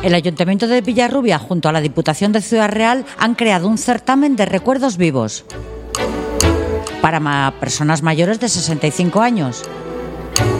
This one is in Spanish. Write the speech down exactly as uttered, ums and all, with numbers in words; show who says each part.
Speaker 1: El Ayuntamiento de Villarrubia, junto a la Diputación de Ciudad Real, han creado un certamen de recuerdos vivos para ma- personas mayores de sesenta y cinco años.